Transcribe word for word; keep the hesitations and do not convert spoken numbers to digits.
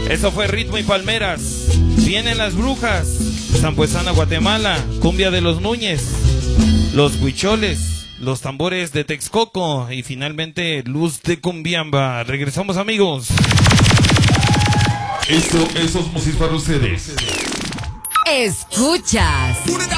Eso fue Ritmo y Palmeras. Vienen las brujas. Zampuesana, Guatemala. Cumbia de los Núñez. Los Huicholes. Los tambores de Texcoco. Y finalmente Luz de Cumbiamba. Regresamos, amigos. Esto es Osmosis para ustedes. Escuchas